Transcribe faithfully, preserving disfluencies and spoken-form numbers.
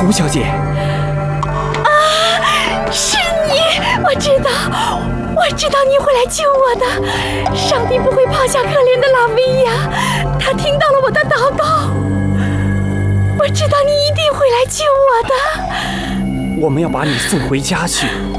卢小姐。 啊，是你！我知道，我知道你会来救我的。上帝不会抛下可怜的拉维亚，他听到了我的祷告。我知道你一定会来救我的。 我们要把你送回家去。